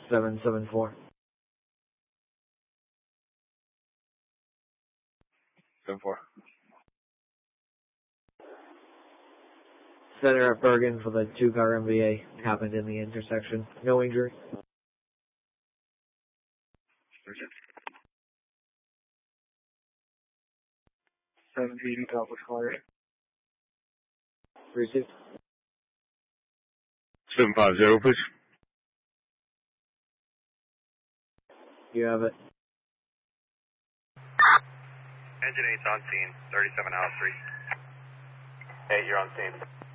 774. 7-4. Center at Bergen for the 2-car MVA happened in the intersection. No injury. 780 Southwest Collier. Received. 750, please. You have it. Engine 8's on scene, 37 House Street. 8, you're on scene.